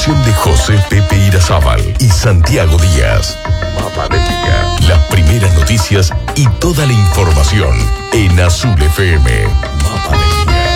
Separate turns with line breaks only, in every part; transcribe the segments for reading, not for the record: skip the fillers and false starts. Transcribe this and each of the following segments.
conducción de José Pepe Irazábal y Santiago Díaz. Mapanería. Las primeras noticias y toda la información en Azul FM. Mapanería.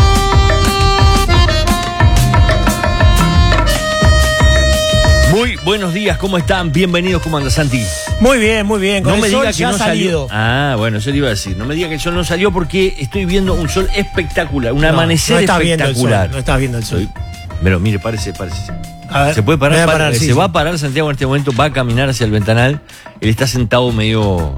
Muy buenos días, ¿cómo están? Bienvenidos, ¿cómo anda Santi?
Muy bien, muy bien. Con
no
el
me
sol
diga que
ya
no
ha salido.
Ah, bueno, yo le iba a decir, no me diga que el sol no salió porque estoy viendo un sol espectacular, un amanecer espectacular.
No estás viendo el sol.
Pero mire, parece.
A ver,
¿Se puede parar?
Sí,
se va a parar Santiago en este momento, va a caminar hacia el ventanal. Él está sentado medio,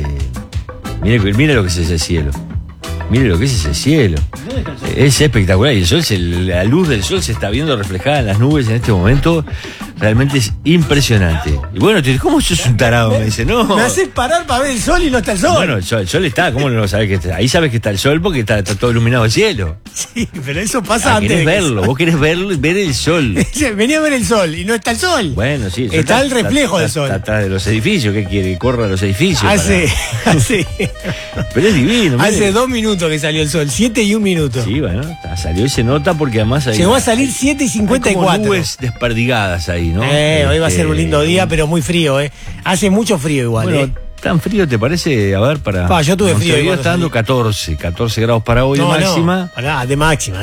mire lo que es ese cielo. Mire lo que es ese cielo. Es espectacular. Y el sol, la luz del sol se está viendo reflejada en las nubes en este momento. Realmente es impresionante. Y bueno, ¿cómo sos un tarado? Me dice, no.
Me haces parar para ver el sol y no está el sol.
Bueno, el sol está, ¿cómo no sabes que está? Ahí sabes que está el sol porque está todo iluminado el cielo.
Sí, pero eso pasa antes.
Querés verlo, vos querés ver el sol.
Venía a ver el sol y no está el sol.
Bueno, sí.
Está el reflejo del sol.
Está atrás de los edificios, ¿qué quiere? Que corra a los edificios.
Hace.
Pero es divino.
Hace
mire.
2 minutos que salió el sol, 7 y 1 minuto.
Sí, bueno, salió y se nota porque además hay.
Llegó a salir 7 y 54.
Hay como nubes desperdigadas ahí, ¿no?
Hoy va a ser un lindo día, pero muy frío, Hace mucho frío igual,
Bueno, ¿tan frío te parece? A ver,
yo tuve frío.
Montevideo está dando 14 grados para hoy de máxima.
No, de máxima.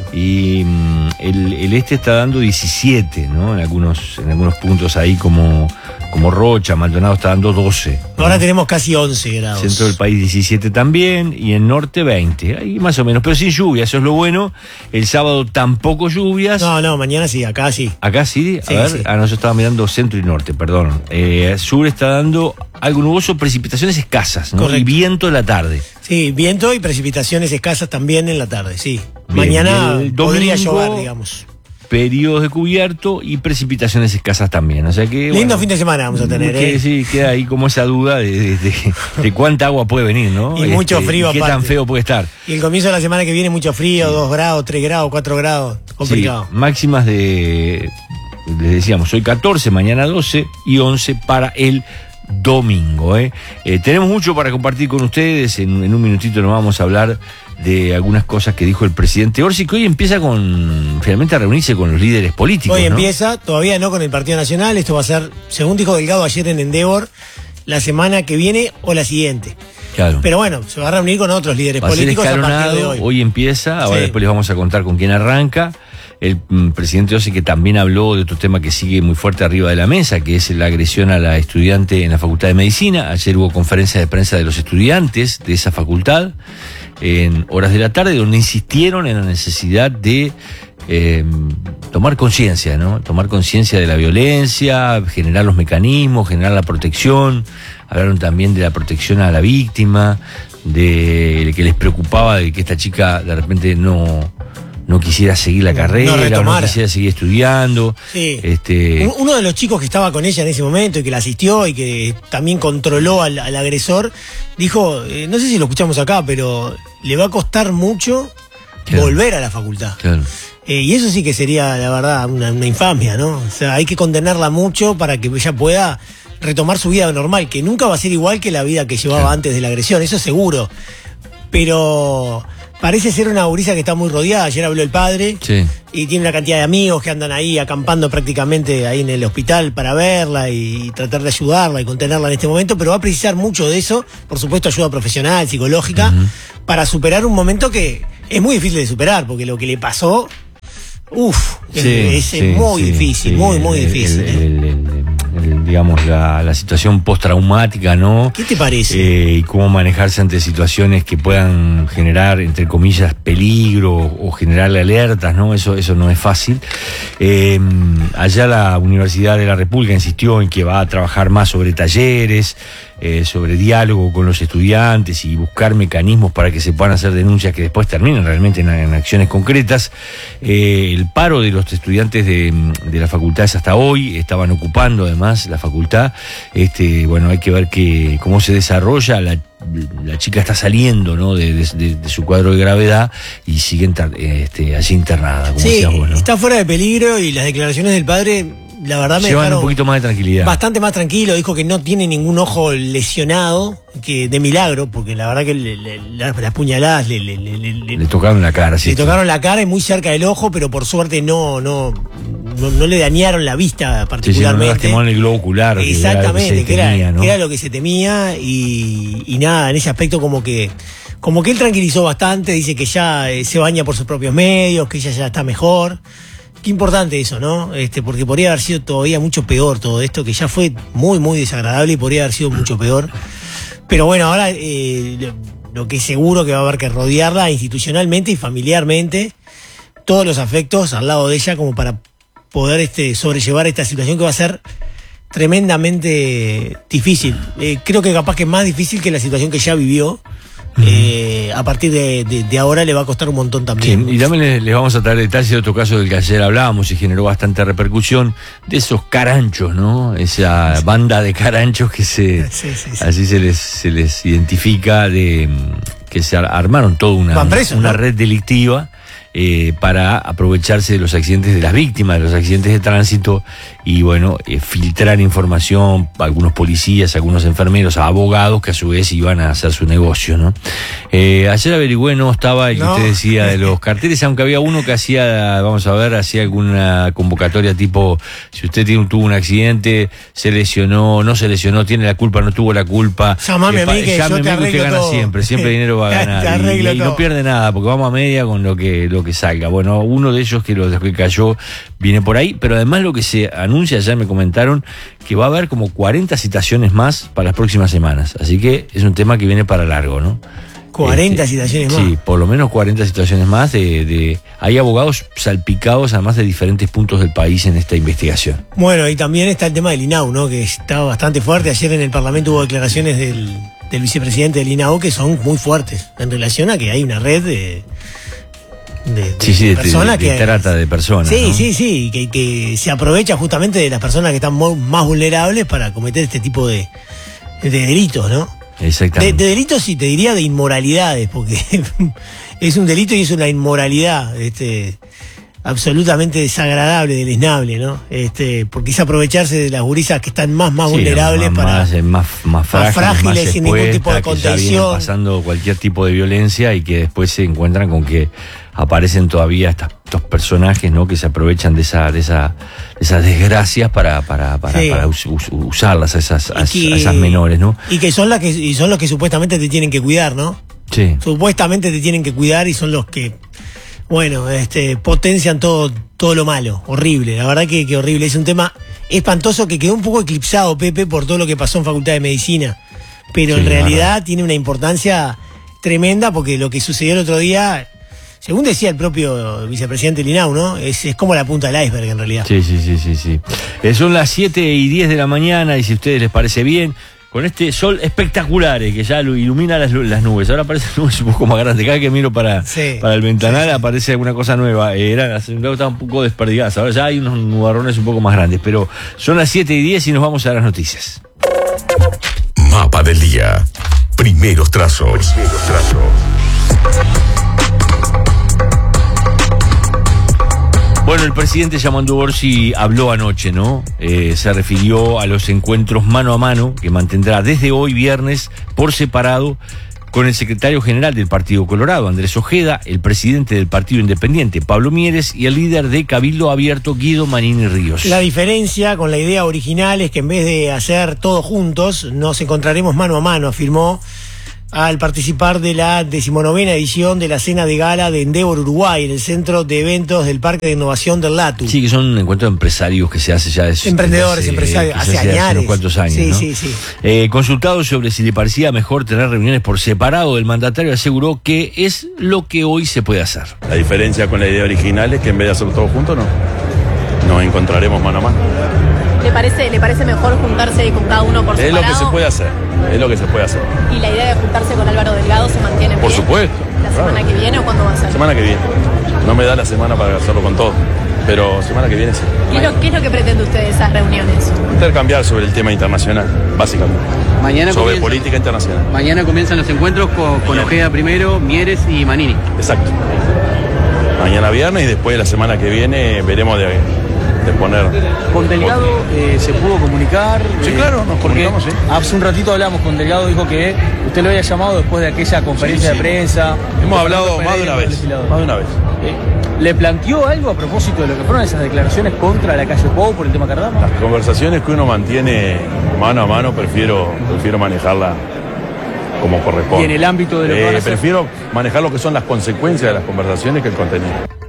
Y el este está dando 17, ¿no? En algunos puntos ahí como Rocha, Maldonado está dando 12.
Ahora tenemos casi 11 grados.
Centro del país 17 también, y en norte 20, ahí más o menos, pero sin lluvia, eso es lo bueno. El sábado tampoco lluvias.
No, mañana sí, acá sí.
¿Acá sí?
Sí,
ver,
sí.
no, yo estaba mirando centro y norte, perdón. Sur está dando algo nuboso, precipitaciones escasas, ¿no?
Correcto.
Y viento en la tarde.
Sí, viento y precipitaciones escasas también en la tarde, sí.
Bien,
mañana
el
podría
domingo,
llover, digamos.
Periodos de cubierto y precipitaciones escasas también. O sea que.
Lindo fin de semana vamos a tener,
Sí, queda ahí como esa duda de cuánta agua puede venir, ¿no?
Y mucho frío
qué
aparte.
tan feo puede estar.
Y el comienzo de la semana que viene mucho frío, 2 grados, 3 grados, 4 grados. Complicado.
Sí, máximas les decíamos, hoy 14, mañana 12 y 11 para el domingo. Tenemos mucho para compartir con ustedes. En un minutito nos vamos a hablar de algunas cosas que dijo el presidente Orsi, que hoy empieza finalmente a reunirse con los líderes políticos.
Hoy
¿no?
empieza, todavía no con el Partido Nacional. Esto va a ser, según dijo Delgado ayer en Endeavor, la semana que viene o la siguiente.
Claro.
Pero bueno, se va a reunir con otros líderes
Va a ser
políticos a partir de
escalonado,
hoy.
empieza, ahora
Sí.
después les vamos a contar con quién arranca. El presidente Orsi, que también habló de otro tema que sigue muy fuerte arriba de la mesa, que es la agresión a la estudiante en la Facultad de Medicina. Ayer hubo conferencia de prensa de los estudiantes de esa facultad en horas de la tarde, donde insistieron en la necesidad de tomar conciencia, ¿no? Tomar conciencia de la violencia, generar los mecanismos, generar la protección. Hablaron también de la protección a la víctima, de que les preocupaba de que esta chica de repente no quisiera seguir la carrera, no quisiera seguir estudiando.
Sí. Uno de los chicos que estaba con ella en ese momento y que la asistió y que también controló al agresor, dijo, no sé si lo escuchamos acá, pero le va a costar mucho volver a la facultad.
Claro.
Y eso sí que sería, la verdad, una infamia, ¿no? O sea, hay que condenarla mucho para que ella pueda retomar su vida normal, que nunca va a ser igual que la vida que llevaba antes de la agresión, eso seguro. Pero parece ser una gurisa que está muy rodeada. Ayer habló el padre,
sí,
y tiene una cantidad de amigos que andan ahí acampando prácticamente ahí en el hospital para verla y tratar de ayudarla y contenerla en este momento, pero va a precisar mucho de eso, por supuesto ayuda profesional, psicológica, para superar un momento que es muy difícil de superar, porque lo que le pasó, es muy difícil, muy difícil.
Digamos, la situación postraumática, ¿no?
¿Qué te parece?
Y cómo manejarse ante situaciones que puedan generar, entre comillas, peligro o generarle alertas, ¿no? Eso no es fácil. Allá la Universidad de la República insistió en que va a trabajar más sobre talleres, sobre diálogo con los estudiantes y buscar mecanismos para que se puedan hacer denuncias que después terminen realmente en acciones concretas. El paro de los estudiantes de la facultad es hasta hoy, estaban ocupando además la facultad. Bueno, hay que ver cómo se desarrolla. La chica está saliendo, ¿no? de su cuadro de gravedad y sigue allí internada, como decías vos, ¿no?
Está fuera de peligro y las declaraciones del padre, la verdad, me
llevan
dejaron
un poquito más de tranquilidad.
Bastante más tranquilo. Dijo que no tiene ningún ojo lesionado, que de milagro, porque la verdad que las puñaladas le
tocaron la cara, sí.
Le tocaron la cara y muy cerca del ojo, pero por suerte no no le dañaron la vista particularmente.
Sí, no lastimó en el globo ocular.
Exactamente, que era lo que se temía, y nada, en ese aspecto como que él tranquilizó bastante, dice que ya se baña por sus propios medios, que ella ya está mejor. Qué importante eso, ¿no? Porque podría haber sido todavía mucho peor todo esto, que ya fue muy, muy desagradable y podría haber sido mucho peor. Pero bueno, ahora lo que es seguro que va a haber que rodearla institucionalmente y familiarmente, todos los afectos al lado de ella, como para poder sobrellevar esta situación que va a ser tremendamente difícil. Creo que capaz que es más difícil que la situación que ya vivió. A partir de ahora le va a costar un montón también.
Sí, y también les vamos a traer detalles de otro caso del que ayer hablábamos y generó bastante repercusión, de esos caranchos, ¿no? Esa banda de caranchos que así se les identifica, de que se armaron toda una red delictiva para aprovecharse de los accidentes, de las víctimas de los accidentes de tránsito, y bueno, filtrar información, algunos policías, algunos enfermeros, abogados que a su vez iban a hacer su negocio, ¿no? Ayer averigüé, no estaba el que usted decía de los carteles, aunque había uno que hacía alguna convocatoria tipo, si usted tuvo un accidente, se lesionó, no se lesionó, tiene la culpa, no tuvo la culpa,
llámame a mí que yo te arreglo,
usted gana
todo.
siempre dinero va a ganar, y no pierde nada, porque vamos a media con lo que salga. Bueno, uno de ellos que cayó viene por ahí, pero además lo que se anuncia, ya me comentaron, que va a haber como 40 citaciones más para las próximas semanas, así que es un tema que viene para largo, ¿no?
40 citaciones más.
Sí, por lo menos 40 situaciones más. Hay abogados salpicados, además de diferentes puntos del país, en esta investigación.
Bueno, y también está el tema del INAU, ¿no? Que está bastante fuerte. Ayer en el Parlamento hubo declaraciones del vicepresidente del INAU que son muy fuertes en relación a que hay una red de personas que
trata de personas.
Sí,
¿no?
sí, que se aprovecha justamente de las personas que están más vulnerables para cometer este tipo de delitos, ¿no?
Exactamente.
De delitos, sí, te diría de inmoralidades, porque es un delito y es una inmoralidad absolutamente desagradable, deleznable, ¿no? Porque es aprovecharse de las gurisas que están más vulnerables,
más frágiles,
sin ningún tipo de contención.
Que ya vienen pasando cualquier tipo de violencia y que después se encuentran con que aparecen todavía estos personajes, ¿no? Que se aprovechan de esas desgracias para usarlas a esas menores, ¿no?
Y que son los que supuestamente te tienen que cuidar, ¿no?
Sí.
Supuestamente te tienen que cuidar y son los que, bueno, potencian todo lo malo. Horrible, la verdad que horrible. Es un tema espantoso que quedó un poco eclipsado, Pepe, por todo lo que pasó en Facultad de Medicina. Pero en realidad tiene una importancia tremenda, porque lo que sucedió el otro día, según decía el propio vicepresidente del INAU, ¿no? Es como la punta del iceberg, en realidad.
Sí. Son las 7:10 de la mañana, y si a ustedes les parece bien, con este sol espectacular que ya ilumina las nubes. Ahora aparecen nubes un poco más grandes. Cada vez que miro para el ventanal aparece alguna cosa nueva. Luego estaban un poco desperdigadas. Ahora ya hay unos nubarrones un poco más grandes. Pero son las 7:10 y nos vamos a las noticias.
Mapa del día. Primeros trazos.
Bueno, el presidente Yamandu Orsi habló anoche, ¿no? Se refirió a los encuentros mano a mano que mantendrá desde hoy viernes por separado con el secretario general del Partido Colorado, Andrés Ojeda, el presidente del Partido Independiente, Pablo Mieres, y el líder de Cabildo Abierto, Guido Manini Ríos.
La diferencia con la idea original es que en vez de hacer todos juntos, nos encontraremos mano a mano, afirmó al participar de la 19ª edición de la cena de gala de Endeavor Uruguay, en el centro de eventos del Parque de Innovación del LATU.
Sí, que son un encuentro de empresarios que se hace ya
emprendedores, empresarios, hace
unos cuantos años.
Sí,
¿no? Consultado sobre si le parecía mejor tener reuniones por separado, el mandatario aseguró que es lo que hoy se puede hacer.
La diferencia con la idea original es que en vez de hacerlo todos juntos, nos encontraremos mano a mano.
¿Le parece mejor juntarse con cada uno por separado?
Es lo que se puede hacer.
¿Y la idea de juntarse con Álvaro Delgado se mantiene?
Por supuesto.
¿La semana que viene o cuándo va a ser?
Semana que viene. No me da la semana para hacerlo con todo, pero semana que viene sí.
¿Qué es lo que pretende usted de esas reuniones?
Intercambiar sobre el tema internacional, básicamente.
Sobre
política internacional.
Mañana comienzan los encuentros con Ojeda primero, Mieres y Manini.
Exacto. Mañana viernes, y después la semana que viene veremos de poner.
¿Con Delgado se pudo comunicar?
Sí, claro, nos comunicamos, sí.
Hace un ratito hablamos con Delgado, dijo que usted lo había llamado después de aquella conferencia de prensa.
Hemos hablado más de una vez.
¿Le planteó algo a propósito de lo que fueron esas declaraciones contra la calle Pou por el tema Cardama?
Las conversaciones que uno mantiene mano a mano prefiero manejarla como corresponde.
Y en el ámbito de lo que van a hacer.
Prefiero manejar lo que son las consecuencias de las conversaciones que el contenido.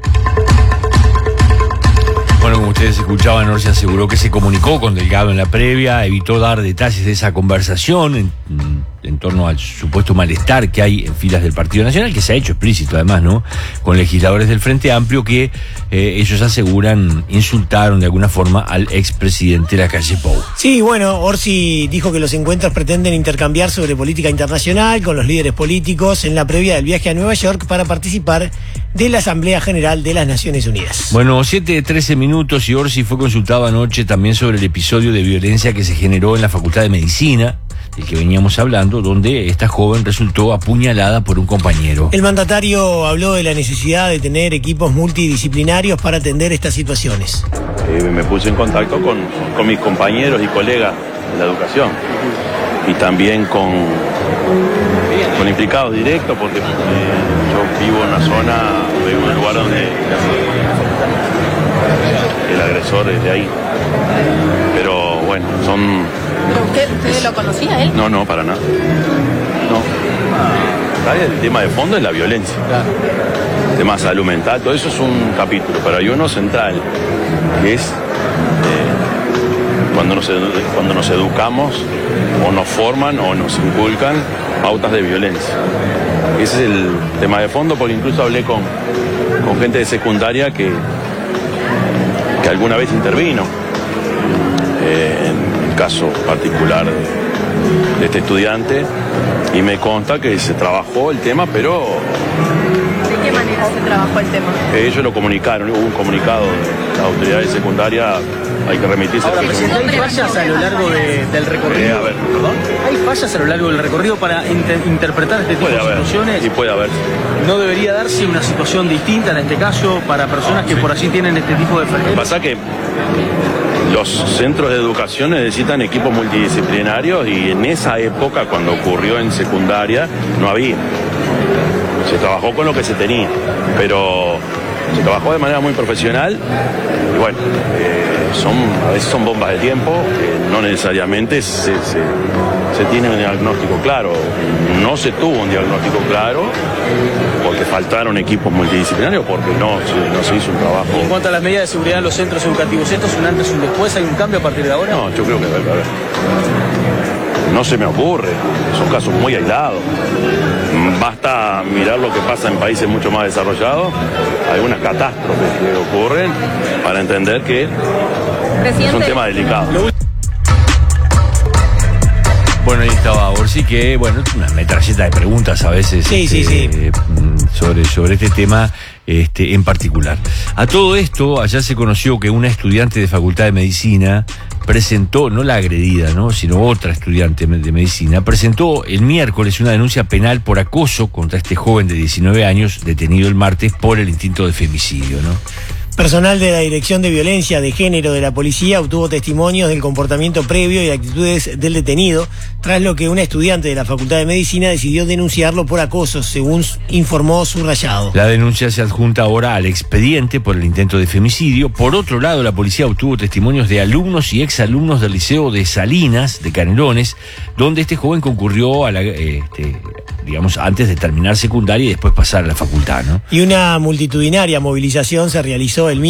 Bueno, como ustedes escuchaban, Orsi aseguró que se comunicó con Delgado en la previa, evitó dar detalles de esa conversación en torno al supuesto malestar que hay en filas del Partido Nacional, que se ha hecho explícito además, ¿no? Con legisladores del Frente Amplio que ellos aseguran insultaron de alguna forma al expresidente Lacalle Pou.
Sí, bueno, Orsi dijo que los encuentros pretenden intercambiar sobre política internacional con los líderes políticos en la previa del viaje a Nueva York para participar de la Asamblea General de las Naciones Unidas.
Bueno, 7:13 minutos y Orsi fue consultado anoche también sobre el episodio de violencia que se generó en la Facultad de Medicina, del que veníamos hablando, donde esta joven resultó apuñalada por un compañero.
El mandatario habló de la necesidad de tener equipos multidisciplinarios para atender estas situaciones.
Me puse en contacto con mis compañeros y colegas de la educación y también con implicados directos, porque yo vivo en una zona, vivo en un lugar donde el agresor es de ahí. Pero bueno, son...
¿Pero usted lo conocía él?
No, para nada. No. El tema de fondo es la violencia.
Claro.
El tema de salud mental, todo eso es un capítulo, pero hay uno central, que es cuando nos educamos o nos forman o nos inculcan pautas de violencia. Ese es el tema de fondo, porque incluso hablé con gente de secundaria que alguna vez intervino en el caso particular de este estudiante, y me consta que se trabajó el tema, pero...
¿De qué manera se trabajó el tema?
Ellos lo comunicaron, hubo un comunicado de las autoridades secundarias, hay que remitirse.
Ahora, presidente, ¿hay fallas a lo largo del recorrido?
A ver, ¿perdón?
¿Hay fallas a lo largo del recorrido para interpretar este tipo de situaciones?
Sí, puede haber.
¿No debería darse una situación distinta en este caso para personas que por allí tienen este tipo de
Lo que
flagelos?
pasa es que los centros de educación necesitan equipos multidisciplinarios, y en esa época, cuando ocurrió en secundaria, no había. Se trabajó con lo que se tenía, pero se trabajó de manera muy profesional, y bueno, a veces son bombas de tiempo, no necesariamente se tiene un diagnóstico claro. No se tuvo un diagnóstico claro porque faltaron equipos multidisciplinarios, porque no se hizo un trabajo.
En cuanto a las medidas de seguridad en los centros educativos, ¿esto es un antes y un después? ¿Hay un cambio a partir de ahora?
No, yo creo que a ver. No se me ocurre, son casos muy aislados. Basta mirar lo que pasa en países mucho más desarrollados, algunas catástrofes que ocurren, para entender que es un tema delicado.
Bueno, ahí estaba Orsi, que, bueno, una metralleta de preguntas a veces
Sí.
sobre este tema en particular. A todo esto, allá se conoció que una estudiante de Facultad de Medicina presentó, no la agredida, ¿no?, sino otra estudiante de medicina, presentó el miércoles una denuncia penal por acoso contra este joven de 19 años, detenido el martes por el intento de femicidio, ¿no?
Personal de la Dirección de Violencia de Género de la Policía obtuvo testimonios del comportamiento previo y actitudes del detenido, tras lo que una estudiante de la Facultad de Medicina decidió denunciarlo por acoso, según informó Subrayado.
La denuncia se adjunta ahora al expediente por el intento de femicidio. Por otro lado, la policía obtuvo testimonios de alumnos y exalumnos del Liceo de Salinas, de Canelones, donde este joven concurrió a la, digamos, antes de terminar secundaria y después pasar a la facultad, ¿no?
Y una multitudinaria movilización se realizó el